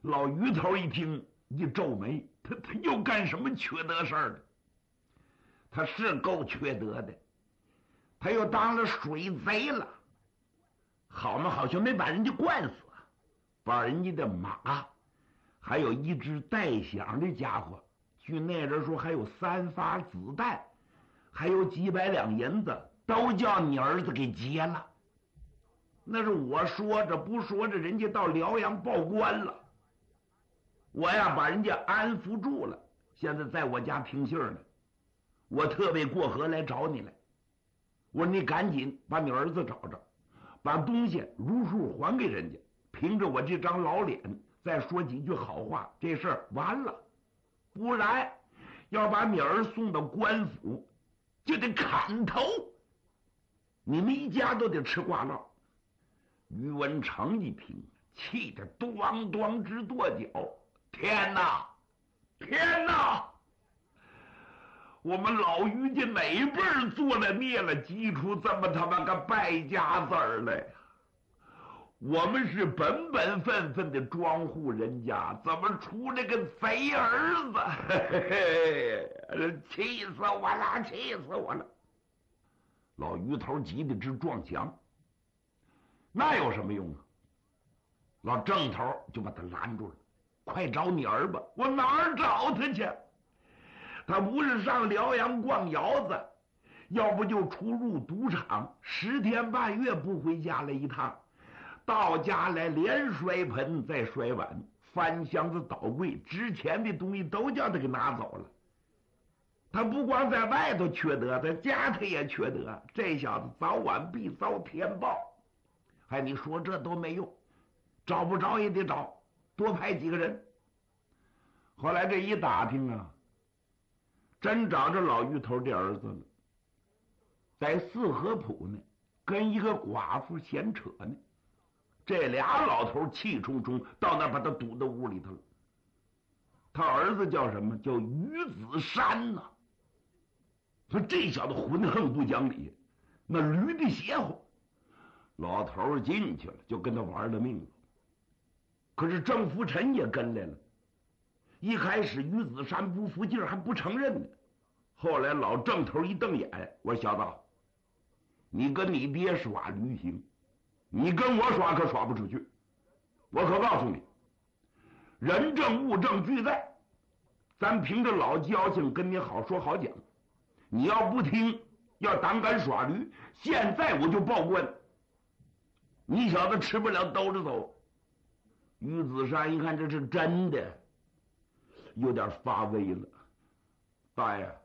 老于头一听，一皱眉，他又干什么缺德事儿了？他是够缺德的，他又当了水贼了。好嘛，好像没把人家灌死，把人家的马，还有一只带响的家伙，据那人说还有3发子弹，还有几百两银子，都叫你儿子给劫了。那是我说着不说着，人家到辽阳报官了。我呀把人家安抚住了，现在在我家听信呢。我特别过河来找你来，我说你赶紧把你儿子找着，把东西如数还给人家，凭着我这张老脸再说几句好话，这事儿完了。不然要把你儿送到官府，就得砍头，你们一家都得吃挂烙。于文成一听，气得咣咣直跺脚，天哪，天哪！我们老于家哪辈儿做了孽了，积出这么他妈个败家子儿来？我们是本本分分的庄户人家，怎么出了个贼儿子？嘿嘿，气死我了，气死我了！老于头急得直撞墙，那有什么用啊？老郑头就把他拦住了，快找你儿吧！我哪儿找他去？他不是上辽阳逛窑子，要不就出入赌场，10天半月不回家来一趟，到家来连摔盆再摔碗，翻箱子倒柜，值钱的东西都叫他给拿走了。他不光在外头缺德，在家他也缺德。这小子早晚必遭天报。哎，你说这都没用，找不着也得找，多派几个人。后来这一打听啊，真找着老于头这儿子了，在四合铺呢，跟一个寡妇闲扯呢。这俩老头气冲冲到那儿把他堵到屋里头了。他儿子叫什么？叫于子山呐。说这小子浑横不讲理，那驴的邪乎。老头进去了，就跟他玩了命了。可是郑福臣也跟来了。一开始于子山不服劲儿，还不承认呢。后来老郑头一瞪眼，我说小子，你跟你爹耍驴行，你跟我耍可耍不出去。我可告诉你，人证物证俱在，咱凭着老交情跟你好说好讲。你要不听，要胆敢耍驴，现在我就报官。你小子吃不了兜着走。于子山一看这是真的，有点发威了。大爷，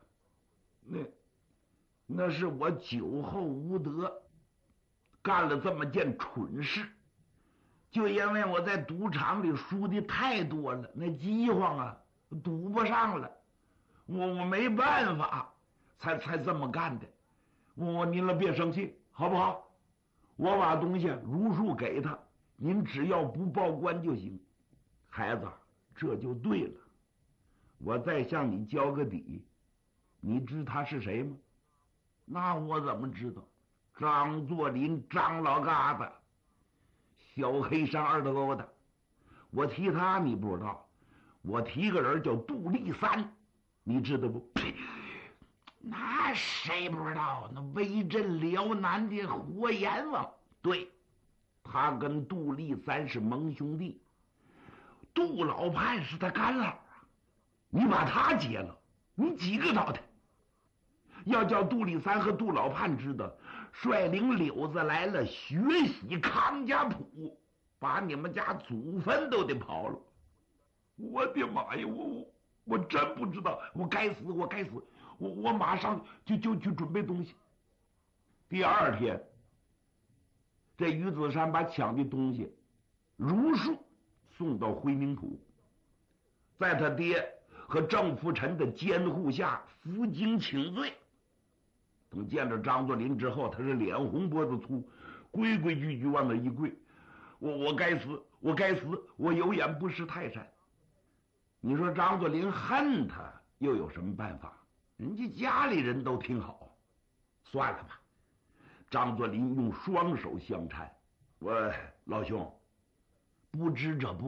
那是我酒后无德，干了这么件蠢事。就因为我在赌场里输的太多了，那饥荒啊，赌不上了，我没办法才这么干的。您了别生气好不好？我把东西如数给他，您只要不报官就行。孩子，这就对了。我再向你交个底，你知他是谁吗？那我怎么知道？张作霖，张老疙瘩，小黑山二大疙瘩。我提他你不知道，我提个人叫杜立三，你知道不？那谁不知道？那威震辽南的活阎王，对，他跟杜立三是盟兄弟，杜老盼是他干老啊。你把他劫了，你几个找他？要叫杜立三和杜老盼知道，率领柳子来了，血洗康家谱，把你们家祖坟都得刨了。我的妈呀！我真不知道，我该死，我该死！我马上就去准备东西。第二天，这于子山把抢的东西如数送到回宁府，在他爹和郑福臣的监护下服刑请罪。等见着张作霖之后，他是脸红脖子粗，规规矩矩往那一跪。我该死，我该死，我有眼不识泰山。你说张作霖恨他又有什么办法？人家家里人都挺好，算了吧。张作霖用双手相搀，我老兄，不知者不